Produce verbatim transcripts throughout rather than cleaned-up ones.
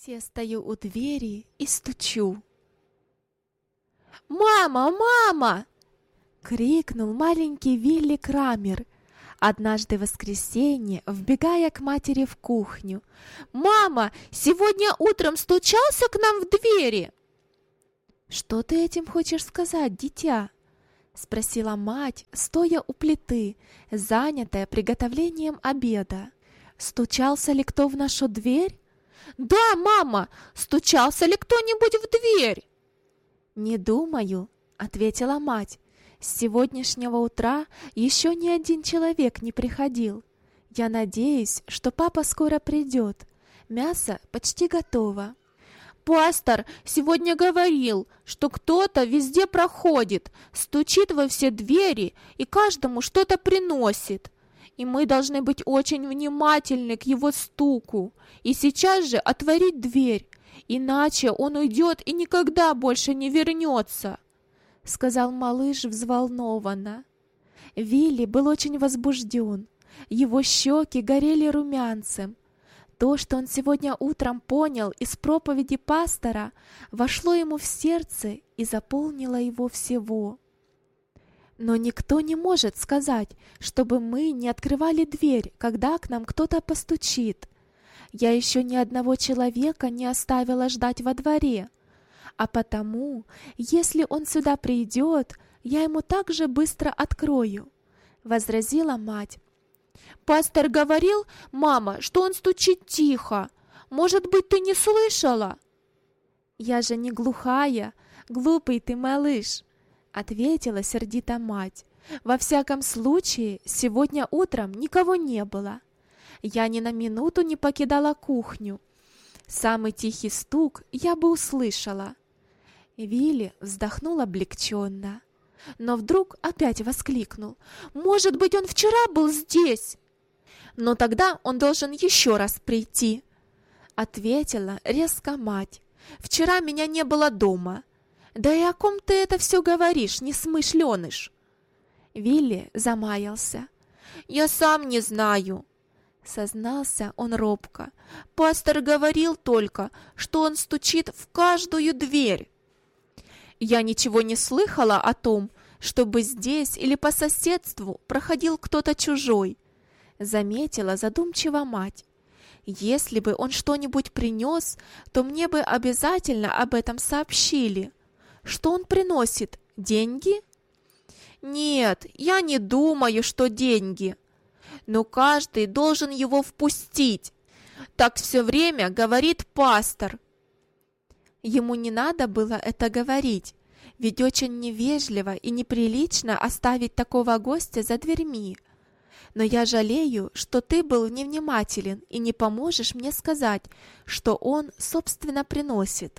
Я стою у двери и стучу. «Мама, мама!» — крикнул маленький Вилли Крамер, однажды в воскресенье, вбегая к матери в кухню. «Мама, сегодня утром стучался к нам в двери!» «Что ты этим хочешь сказать, дитя?» — спросила мать, стоя у плиты, занятая приготовлением обеда. «Стучался ли кто в нашу дверь?» «Да, мама, стучался ли кто-нибудь в дверь?» «Не думаю», — ответила мать. «С сегодняшнего утра еще ни один человек не приходил. Я надеюсь, что папа скоро придет. Мясо почти готово». «Пастор сегодня говорил, что кто-то везде проходит, стучит во все двери и каждому что-то приносит. И мы должны быть очень внимательны к его стуку и сейчас же отворить дверь, иначе он уйдет и никогда больше не вернется», — сказал малыш взволнованно. Вилли был очень возбужден, его щеки горели румянцем. То, что он сегодня утром понял из проповеди пастора, вошло ему в сердце и заполнило его всего. Но никто не может сказать, чтобы мы не открывали дверь, когда к нам кто-то постучит. Я еще ни одного человека не оставила ждать во дворе, а потому, если он сюда придет, я ему так же быстро открою, — возразила мать. «Пастор говорил, мама, что он стучит тихо. Может быть, ты не слышала?» «Я же не глухая, глупый ты малыш», — ответила сердито мать. «Во всяком случае, сегодня утром никого не было. Я ни на минуту не покидала кухню. Самый тихий стук я бы услышала». Вилли вздохнул облегченно, но вдруг опять воскликнул. «Может быть, он вчера был здесь?» «Но тогда он должен еще раз прийти», — ответила резко мать. «Вчера меня не было дома. Да и о ком ты это все говоришь, несмышленыш?» Вилли замаялся. «Я сам не знаю», — сознался он робко. «Пастор говорил только, что он стучит в каждую дверь. Я ничего не слыхала о том, чтобы здесь или по соседству проходил кто-то чужой», — заметила задумчиво мать. «Если бы он что-нибудь принес, то мне бы обязательно об этом сообщили. Что он приносит? Деньги?» «Нет, я не думаю, что деньги. Но каждый должен его впустить. Так все время говорит пастор». Ему не надо было это говорить, ведь очень невежливо и неприлично оставить такого гостя за дверьми. Но я жалею, что ты был невнимателен и не поможешь мне сказать, что он, собственно, приносит.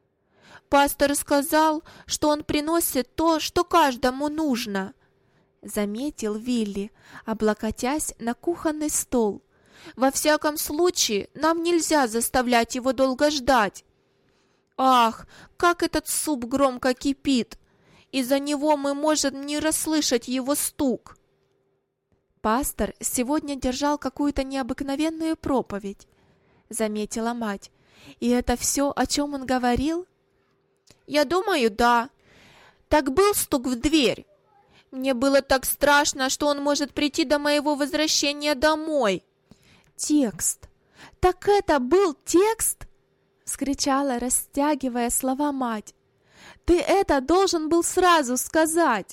«Пастор сказал, что он приносит то, что каждому нужно», — заметил Вилли, облокотясь на кухонный стол. «Во всяком случае, нам нельзя заставлять его долго ждать. Ах, как этот суп громко кипит! Из-за него мы можем не расслышать его стук». «Пастор сегодня держал какую-то необыкновенную проповедь», — заметила мать. «И это все, о чем он говорил?» «Я думаю, да. Так был стук в дверь. Мне было так страшно, что он может прийти до моего возвращения домой». «Текст! Так это был текст?» — вскричала, растягивая слова мать. «Ты это должен был сразу сказать!»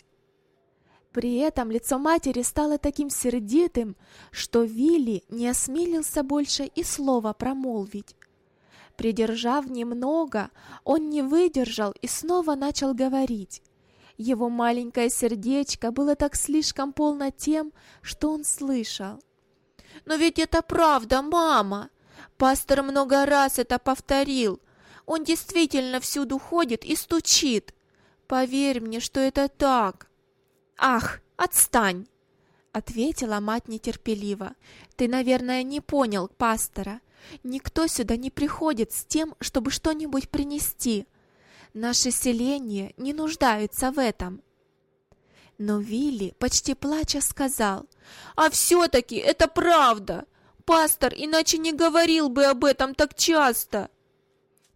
При этом лицо матери стало таким сердитым, что Вилли не осмелился больше и слова промолвить. Придержав немного, он не выдержал и снова начал говорить. Его маленькое сердечко было так слишком полно тем, что он слышал. «Но ведь это правда, мама! Пастор много раз это повторил. Он действительно всюду ходит и стучит. Поверь мне, что это так». «Ах, отстань!» — ответила мать нетерпеливо. «Ты, наверное, не понял пастора. Никто сюда не приходит с тем, чтобы что-нибудь принести. Наше селение не нуждается в этом». Но Вилли, почти плача, сказал: «А все-таки это правда! Пастор иначе не говорил бы об этом так часто».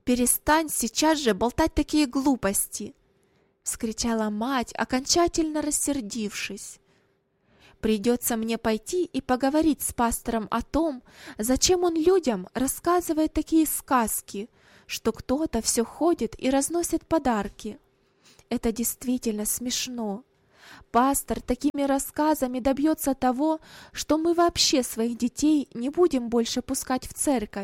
«Перестань сейчас же болтать такие глупости!» — вскричала мать, окончательно рассердившись. «Придется мне пойти и поговорить с пастором о том, зачем он людям рассказывает такие сказки, что кто-то все ходит и разносит подарки. Это действительно смешно. Пастор такими рассказами добьется того, что мы вообще своих детей не будем больше пускать в церковь».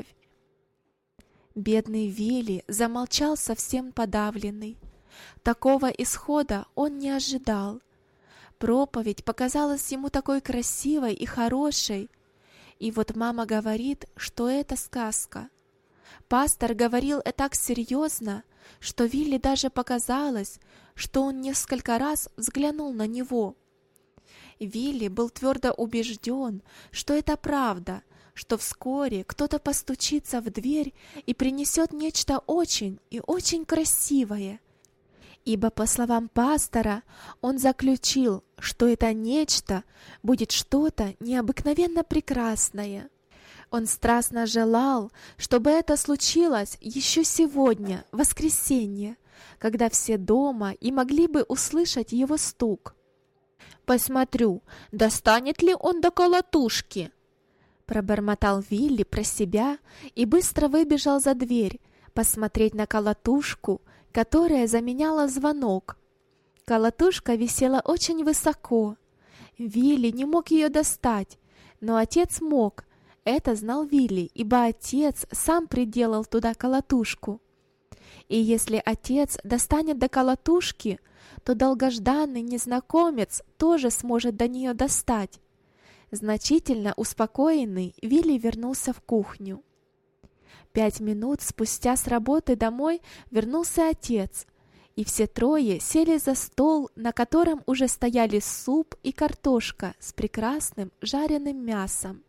Бедный Вилли замолчал совсем подавленный. Такого исхода он не ожидал. Проповедь показалась ему такой красивой и хорошей. И вот мама говорит, что это сказка. Пастор говорил это так серьезно, что Вилли даже показалось, что он несколько раз взглянул на него. Вилли был твердо убежден, что это правда, что вскоре кто-то постучится в дверь и принесет нечто очень и очень красивое. Ибо, по словам пастора, он заключил, что это нечто будет что-то необыкновенно прекрасное. Он страстно желал, чтобы это случилось еще сегодня, в воскресенье, когда все дома и могли бы услышать его стук. «Посмотрю, достанет ли он до колотушки», — пробормотал Вилли про себя и быстро выбежал за дверь, посмотреть на колотушку, которая заменяла звонок. Колотушка висела очень высоко. Вилли не мог ее достать, но отец мог. Это знал Вилли, ибо отец сам приделал туда колотушку. И если отец достанет до колотушки, то долгожданный незнакомец тоже сможет до нее достать. Значительно успокоенный, Вилли вернулся в кухню. Пять минут спустя с работы домой вернулся отец, и все трое сели за стол, на котором уже стояли суп и картошка с прекрасным жареным мясом.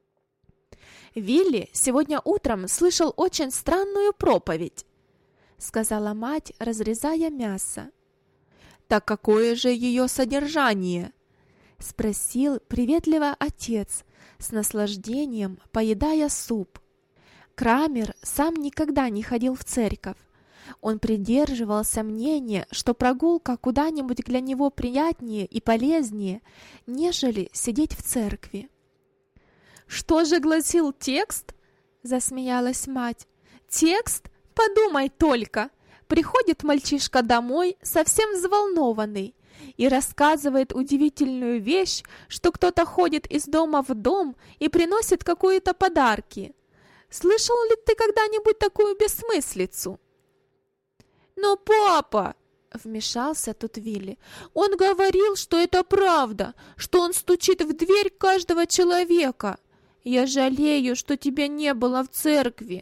«Вилли сегодня утром слышал очень странную проповедь», — сказала мать, разрезая мясо. «Так какое же ее содержание?» — спросил приветливо отец, с наслаждением поедая суп. Крамер сам никогда не ходил в церковь. Он придерживался мнения, что прогулка куда-нибудь для него приятнее и полезнее, нежели сидеть в церкви. «Что же гласил текст?» — засмеялась мать. «Текст? Подумай только! Приходит мальчишка домой, совсем взволнованный, и рассказывает удивительную вещь, что кто-то ходит из дома в дом и приносит какие-то подарки. Слышал ли ты когда-нибудь такую бессмыслицу?» «Но папа!» — вмешался тут Вилли. «Он говорил, что это правда, что он стучит в дверь каждого человека. Я жалею, что тебя не было в церкви».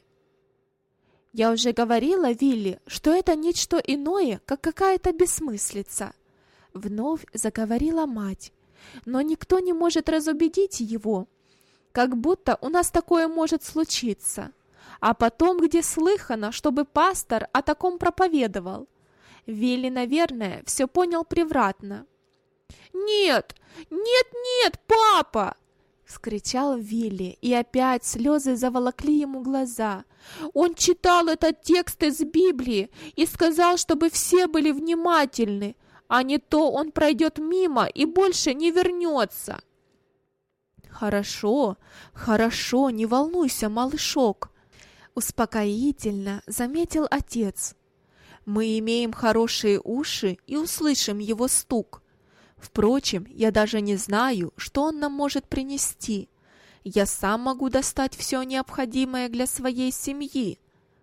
«Я уже говорила, Вилли, что это нечто иное, как какая-то бессмыслица», — вновь заговорила мать. «Но никто не может разубедить его. Как будто у нас такое может случиться. А потом, где слыхано, чтобы пастор о таком проповедовал? Вилли, наверное, все понял превратно». «Нет, нет, нет, папа!» — вскричал Вилли, и опять слезы заволокли ему глаза. «Он читал этот текст из Библии и сказал, чтобы все были внимательны, а не то он пройдет мимо и больше не вернется». «Хорошо, хорошо, не волнуйся, малышок», — успокоительно заметил отец. «Мы имеем хорошие уши и услышим его стук. Впрочем, я даже не знаю, что он нам может принести. Я сам могу достать все необходимое для своей семьи».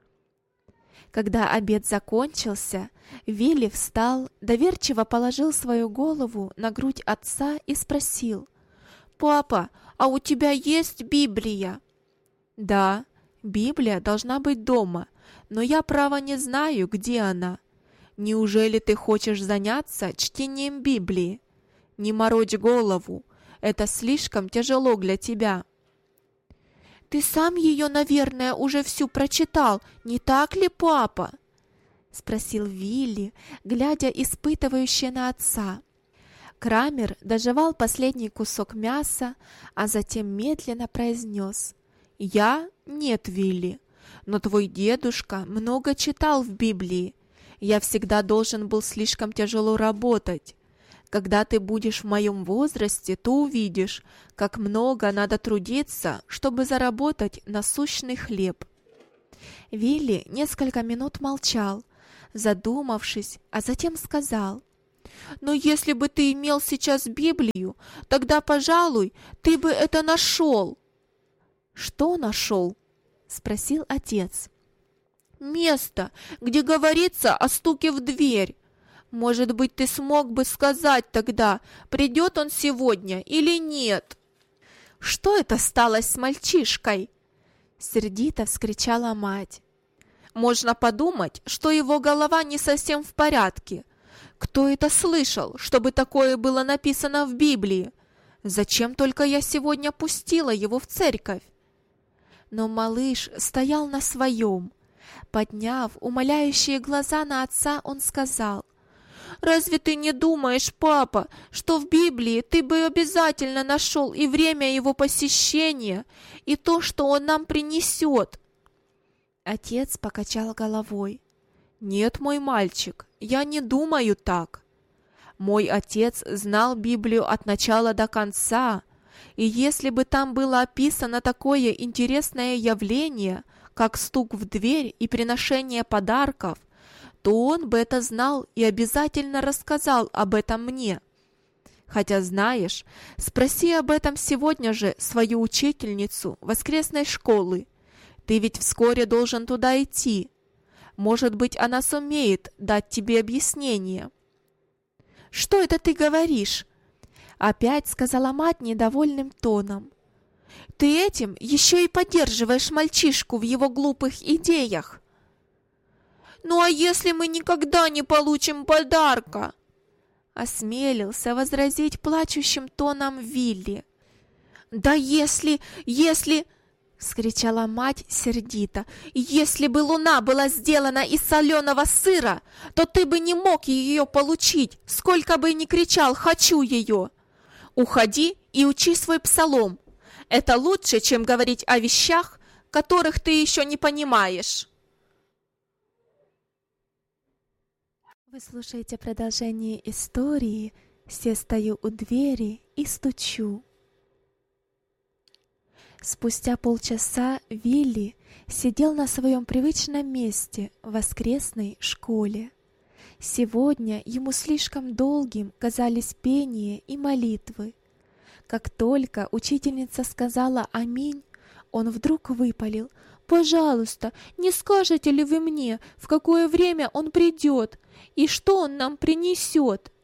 Когда обед закончился, Вилли встал, доверчиво положил свою голову на грудь отца и спросил: «Папа, а у тебя есть Библия?» «Да, Библия должна быть дома, но я, право, не знаю, где она. Неужели ты хочешь заняться чтением Библии? Не морочь голову, это слишком тяжело для тебя». «Ты сам ее, наверное, уже всю прочитал, не так ли, папа?» — спросил Вилли, глядя испытывающе на отца. Крамер дожевал последний кусок мяса, а затем медленно произнес: «Я? Нет, Вилли. но твой дедушка много читал в Библии. Я всегда должен был слишком тяжело работать. Когда ты будешь в моем возрасте, то увидишь, как много надо трудиться, чтобы заработать насущный хлеб». Вилли несколько минут молчал, задумавшись, а затем сказал: «Но если бы ты имел сейчас Библию, тогда, пожалуй, ты бы это нашел». «Что нашел?» — спросил отец. «Место, где говорится о стуке в дверь. Может быть, ты смог бы сказать тогда, придет он сегодня или нет». «Что это стало с мальчишкой?» — сердито вскричала мать. «Можно подумать, что его голова не совсем в порядке. Кто это слышал, чтобы такое было написано в Библии? Зачем только я сегодня пустила его в церковь?» Но малыш стоял на своем. Подняв умоляющие глаза на отца, он сказал: «Разве ты не думаешь, папа, что в Библии ты бы обязательно нашел и время его посещения, и то, что он нам принесет?» Отец покачал головой. «Нет, мой мальчик, я не думаю так. Мой отец знал Библию от начала до конца, и если бы там было описано такое интересное явление, как стук в дверь и приношение подарков, то он бы это знал и обязательно рассказал об этом мне. Хотя, знаешь, спроси об этом сегодня же свою учительницу воскресной школы. Ты ведь вскоре должен туда идти. Может быть, она сумеет дать тебе объяснение». «Что это ты говоришь?» — опять сказала мать недовольным тоном. «Ты этим еще и поддерживаешь мальчишку в его глупых идеях». «Ну а если мы никогда не получим подарка?» — осмелился возразить плачущим тоном Вилли. «Да если, если...» — вскричала мать сердито. «Если бы луна была сделана из соленого сыра, то ты бы не мог ее получить, сколько бы ни кричал «хочу ее». Уходи и учи свой псалом. Это лучше, чем говорить о вещах, которых ты еще не понимаешь». Вы слушаете продолжение истории «Все стою у двери и стучу». Спустя полчаса Вилли сидел на своем привычном месте в воскресной школе. Сегодня ему слишком долгим казались пение и молитвы. Как только учительница сказала «Аминь», он вдруг выпалил: «Пожалуйста, не скажете ли вы мне, в какое время он придет и что он нам принесет?»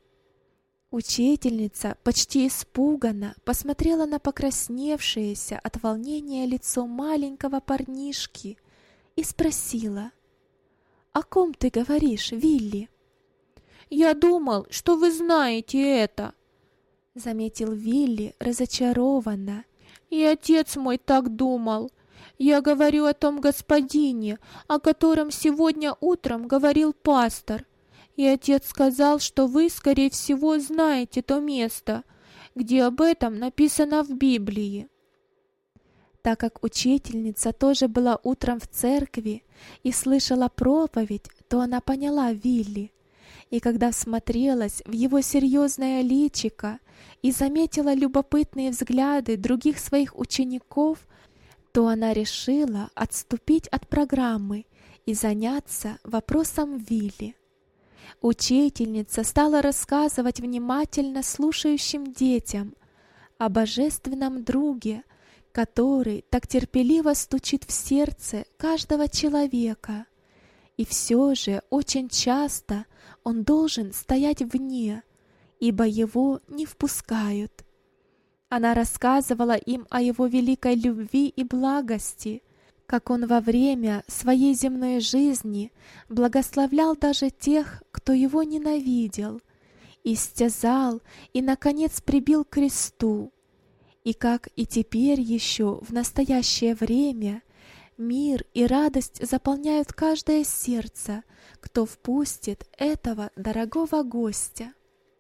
Учительница почти испуганно посмотрела на покрасневшееся от волнения лицо маленького парнишки и спросила: «О ком ты говоришь, Вилли?» «Я думал, что вы знаете это», — заметил Вилли разочарованно. «И отец мой так думал. Я говорю о том господине, о котором сегодня утром говорил пастор. И отец сказал, что вы, скорее всего, знаете то место, где об этом написано в Библии». Так как учительница тоже была утром в церкви и слышала проповедь, то она поняла Вилли. И когда всмотрелась в его серьезное личико и заметила любопытные взгляды других своих учеников, то она решила отступить от программы и заняться вопросом Вилли. Учительница стала рассказывать внимательно слушающим детям о божественном друге, который так терпеливо стучит в сердце каждого человека. И все же очень часто он должен стоять вне, ибо его не впускают. Она рассказывала им о его великой любви и благости, как он во время своей земной жизни благословлял даже тех, кто его ненавидел, истязал и, наконец, прибил к кресту, и как и теперь еще в настоящее время мир и радость заполняют каждое сердце, кто впустит этого дорогого гостя.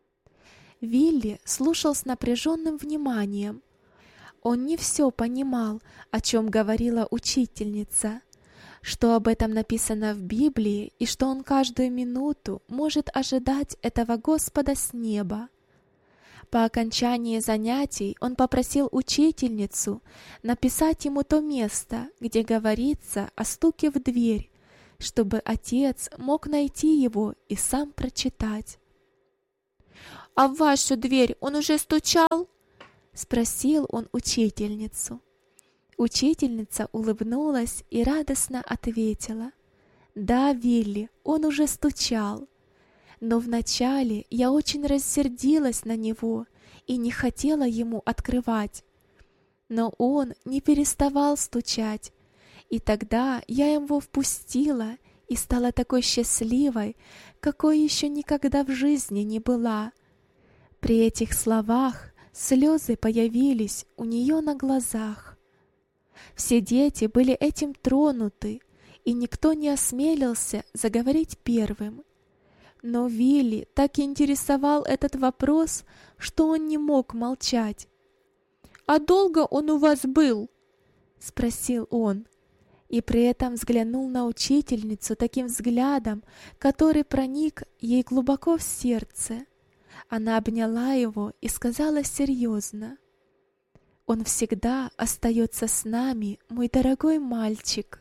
Вилли слушал с напряженным вниманием. Он не все понимал, о чем говорила учительница, что об этом написано в Библии и что он каждую минуту может ожидать этого Господа с неба. По окончании занятий он попросил учительницу написать ему то место, где говорится о стуке в дверь, чтобы отец мог найти его и сам прочитать. «А в вашу дверь он уже стучал?» — спросил он учительницу. Учительница улыбнулась и радостно ответила: «Да, Вилли, он уже стучал. Но вначале я очень рассердилась на него и не хотела ему открывать. Но он не переставал стучать, и тогда я его впустила и стала такой счастливой, какой еще никогда в жизни не была». При этих словах слезы появились у нее на глазах. Все дети были этим тронуты, и никто не осмелился заговорить первым. Но Вилли так интересовал этот вопрос, что он не мог молчать. «А долго он у вас был?» — спросил он, и при этом взглянул на учительницу таким взглядом, который проник ей глубоко в сердце. Она обняла его и сказала серьезно: «Он всегда остается с нами, мой дорогой мальчик».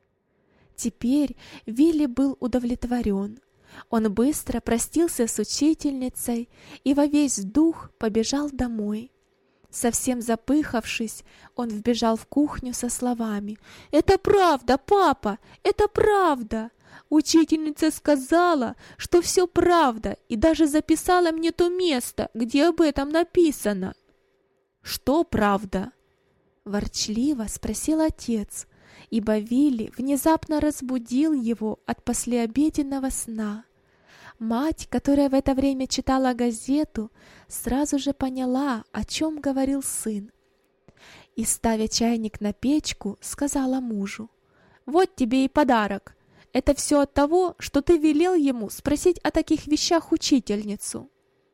Теперь Вилли был удовлетворен. Он быстро простился с учительницей и во весь дух побежал домой. Совсем запыхавшись, он вбежал в кухню со словами: «Это правда, папа, это правда! Учительница сказала, что все правда, и даже записала мне то место, где об этом написано». «Что правда?» — ворчливо спросил отец, ибо Вилли внезапно разбудил его от послеобеденного сна. Мать, которая в это время читала газету, сразу же поняла, о чем говорил сын. И, ставя чайник на печку, сказала мужу: «Вот тебе и подарок. Это все от того, что ты велел ему спросить о таких вещах учительницу».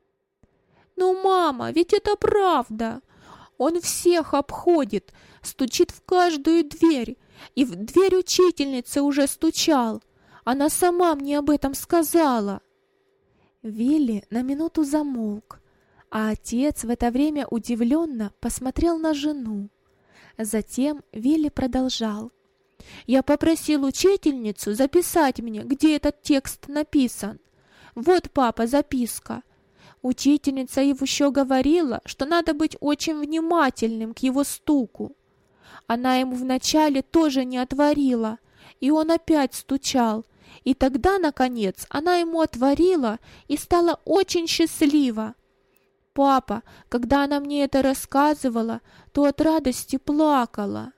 «Ну, мама, ведь это правда. Он всех обходит, стучит в каждую дверь, и в дверь учительницы уже стучал. Она сама мне об этом сказала». Вилли на минуту замолк, а отец в это время удивленно посмотрел на жену. Затем Вилли продолжал: «Я попросил учительницу записать мне, где этот текст написан. Вот, папа, записка. Учительница еще говорила, что надо быть очень внимательным к его стуку. Она ему вначале тоже не отворила, и он опять стучал. И тогда, наконец, она ему отворила и стала очень счастлива. Папа, когда она мне это рассказывала, то от радости плакала».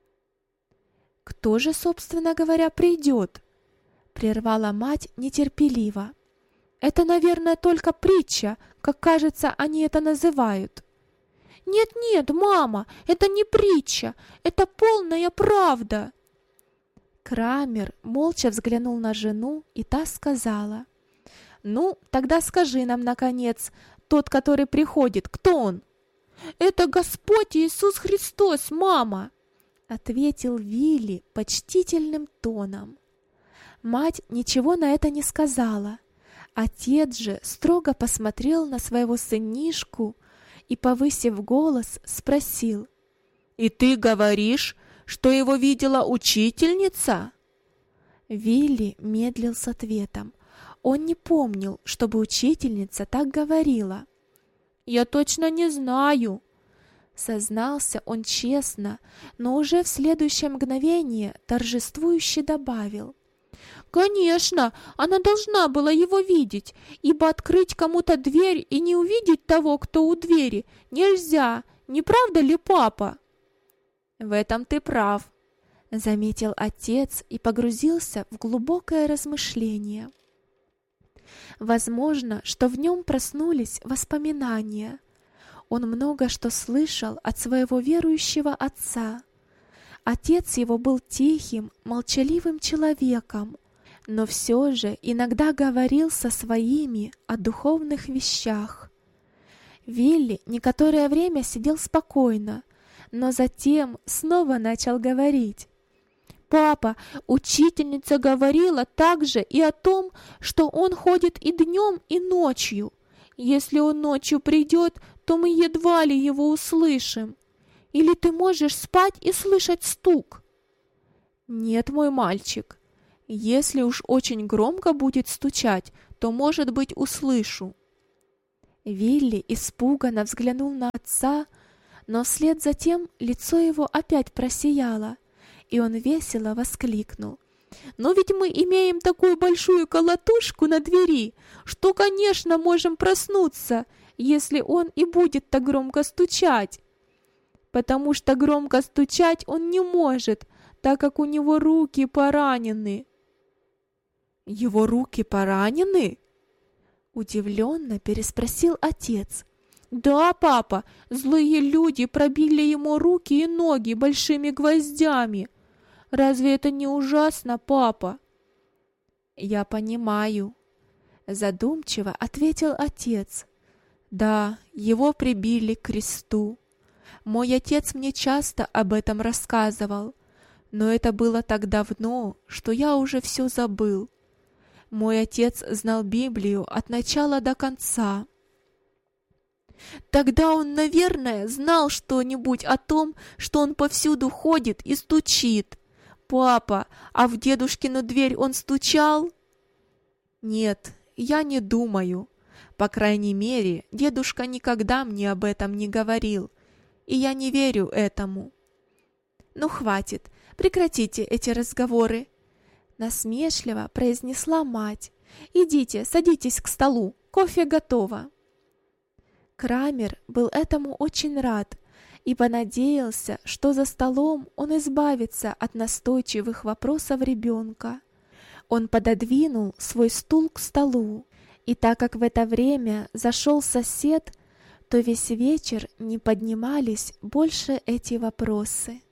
«Кто же, собственно говоря, придет?» — прервала мать нетерпеливо. «Это, наверное, только притча, как, кажется, они это называют». «Нет-нет, мама, это не притча, это полная правда». Крамер молча взглянул на жену, и та сказала: «Ну, тогда скажи нам, наконец, тот, который приходит, кто он?» «Это Господь Иисус Христос, мама!» — ответил Вилли почтительным тоном. Мать ничего на это не сказала. Отец же строго посмотрел на своего сынишку и, повысив голос, спросил: «И ты говоришь, что его видела учительница?» Вилли медлил с ответом. Он не помнил, чтобы учительница так говорила. «Я точно не знаю», — сознался он честно, но уже в следующее мгновение торжествующе добавил: «Конечно, она должна была его видеть, ибо открыть кому-то дверь и не увидеть того, кто у двери, нельзя, не правда ли, папа?» «В этом ты прав», — заметил отец и погрузился в глубокое размышление. Возможно, что в нем проснулись воспоминания. Он много что слышал от своего верующего отца. Отец его был тихим, молчаливым человеком, но все же иногда говорил со своими о духовных вещах. Вилли некоторое время сидел спокойно, но затем снова начал говорить. Папа, учительница говорила также и о том, что он ходит и днем, и ночью. Если он ночью придет, то мы едва ли его услышим. Или ты можешь спать и слышать стук? Нет, мой мальчик. Если уж очень громко будет стучать, то, может быть, услышу. Вилли испуганно взглянул на отца, но вслед за тем лицо его опять просияло, и он весело воскликнул: «Но ведь мы имеем такую большую колотушку на двери, что, конечно, можем проснуться, если он и будет так громко стучать. Потому что громко стучать он не может, так как у него руки поранены». «Его руки поранены?» Удивленно переспросил отец. «Да, папа, злые люди пробили ему руки и ноги большими гвоздями. Разве это не ужасно, папа?» «Я понимаю», — задумчиво ответил отец. «Да, его прибили к кресту. Мой отец мне часто об этом рассказывал, но это было так давно, что я уже все забыл. Мой отец знал Библию от начала до конца. Тогда он, наверное, знал что-нибудь о том, что он повсюду ходит и стучит. Папа, а в дедушкину дверь он стучал?» «Нет, я не думаю. По крайней мере, дедушка никогда мне об этом не говорил, и я не верю этому». «Ну, хватит, прекратите эти разговоры», — насмешливо произнесла мать. «Идите, садитесь к столу, кофе готово». Крамер был этому очень рад, ибо надеялся, что за столом он избавится от настойчивых вопросов ребенка. Он пододвинул свой стул к столу, и так как в это время зашел сосед, то весь вечер не поднимались больше эти вопросы.